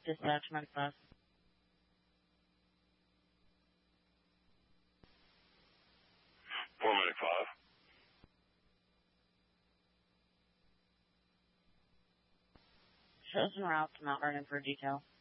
Dispatch 95. Chosen route to Mount Vernon for detail.